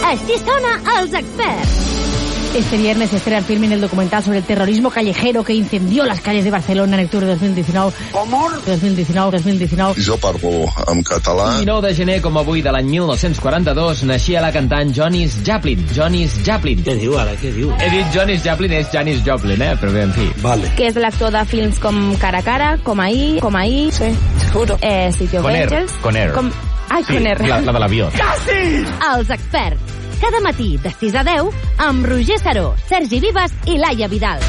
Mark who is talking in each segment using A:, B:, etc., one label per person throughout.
A: Així sona Els Experts.
B: Este viernes estrena el film en el documental sobre el terrorismo callejero que incendió las calles de Barcelona en octubre de 2019.
C: Com?
B: 2019.
D: Jo parlo en català.
E: I 9 de gener, com avui, de l'any 1942, naixia la cantant Janis Joplin. Janis Joplin.
C: Què diu ara, què diu?
E: He dit Janis Joplin, és Janis Joplin, però bé, en fi.
C: Vale.
F: Que és l'actor de films com Cara a Cara, Com ahir...
C: Sí, seguro.
F: City of Angels...
E: Conner.
F: Ai,
E: Sí,
F: Conner.
E: la de l'avió.
A: Els Experts. Cada matí de 6 a 10 amb Roger Saró, Sergi Vives i Laia Vidal.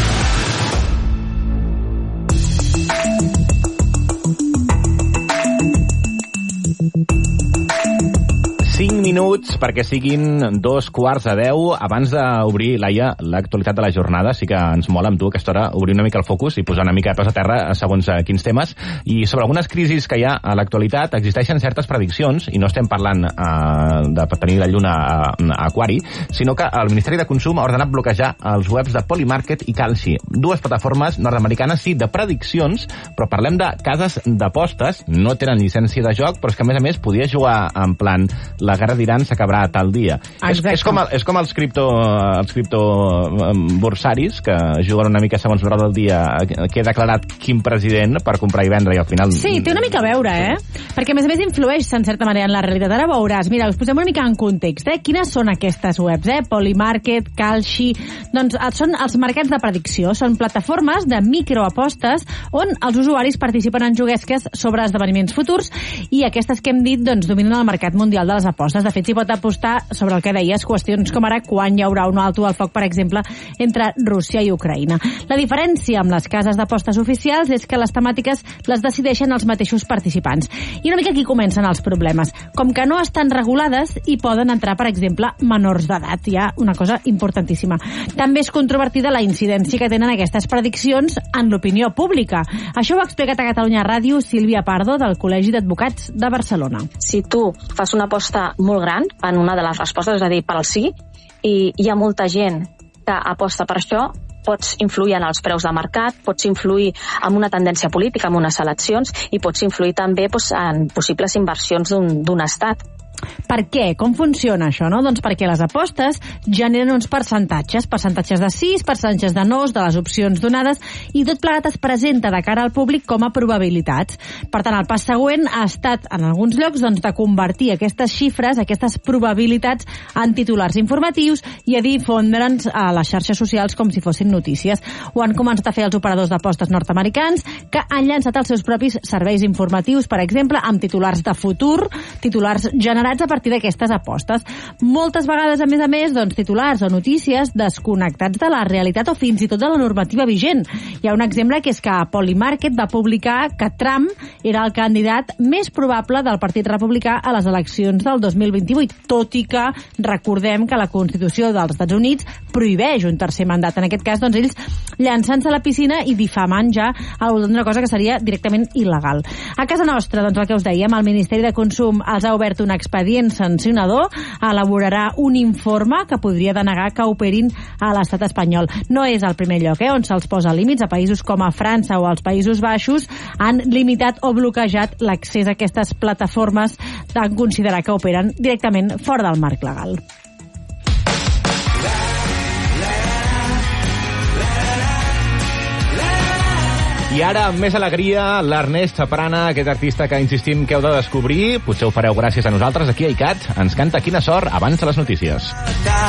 E: Minuts perquè siguin 9:45. Abans d'obrir, Laia, l'actualitat de la jornada, sí que ens mola amb tu aquesta hora obrir una mica el focus i posar una mica de peus a terra segons quins temes. I sobre algunes crisis que hi ha a l'actualitat existeixen certes prediccions, i no estem parlant de tenir la lluna a Aquari, sinó que el Ministeri de Consum ha ordenat bloquejar els webs de Polymarket i Kalshi, dues plataformes nord-americanes, sí, de prediccions, però parlem de cases d'apostes, no tenen llicència de joc, però és que a més podia jugar en plan la guerra d'Iran s'acabarà a tal dia. És com els cripto borsaris que juguen una mica segons l'hora del dia que he declarat quin president per comprar i vendre i al final...
B: Sí, té una mica a veure, Perquè a més influeix en certa manera en la realitat. Ara veuràs, mira, us posem una mica en context, Quines són aquestes webs, Polymarket, Kalshi... Doncs són els mercats de predicció, són plataformes de microapostes on els usuaris participen en juguesques sobre esdeveniments futurs, i aquestes que hem dit doncs dominen el mercat mundial de les apostes. De fet, s'hi pot apostar sobre el que deies, qüestions com ara quan hi haurà un alto al foc, per exemple, entre Rússia i Ucraïna. La diferència amb les cases d'apostes oficials és que les temàtiques les decideixen els mateixos participants. I una mica aquí comencen els problemes. Com que no estan regulades, hi poden entrar, per exemple, menors d'edat. Hi ha una cosa importantíssima. També és controvertida la incidència que tenen aquestes prediccions en l'opinió pública. Això ho ha explicat a Catalunya Ràdio Sílvia Pardo, del Col·legi d'Advocats de Barcelona.
G: Si tu fas una aposta molt gran en una de les respostes, és a dir, per al sí, i hi ha molta gent que aposta per això, pots influir en els preus de mercat, pots influir en una tendència política, en unes eleccions, i pots influir també en possibles inversions d'un estat.
B: Per què? Com funciona això, no? Doncs perquè les apostes generen uns percentatges de sís, percentatges de nos, de les opcions donades, i tot plegat es presenta de cara al públic com a probabilitats. Per tant, el pas següent ha estat, en alguns llocs, doncs, de convertir aquestes xifres, aquestes probabilitats, en titulars informatius i a difondre'ns a les xarxes socials com si fossin notícies. Ho han començat a fer els operadors d'apostes nord-americans, que han llançat els seus propis serveis informatius, per exemple, amb titulars de futur, titulars generats a partir d'aquestes apostes. Moltes vegades, a més, doncs, titulars o notícies desconnectats de la realitat o fins i tot de la normativa vigent. Hi ha un exemple que és que Polymarket va publicar que Trump era el candidat més probable del Partit Republicà a les eleccions del 2028, tot i que recordem que la Constitució dels Estats Units prohibeix un tercer mandat. En aquest cas, doncs, ells llançant-se a la piscina i difamant ja una cosa que seria directament il·legal. A casa nostra, doncs, el que us dèiem, el Ministeri de Consum els ha obert un expedient sancionador, elaborarà un informe que podria denegar que operin a l'estat espanyol. No és el primer lloc on se'ls posa límits. A països com a França o als Països Baixos han limitat o bloquejat l'accés a aquestes plataformes en considerar que operen directament fora del marc legal.
E: I ara, amb més alegria, l'Ernest Saprana, aquest artista que insistim que heu de descobrir, potser ho fareu gràcies a nosaltres, aquí a ICAT, ens canta Quina sort abans de les notícies.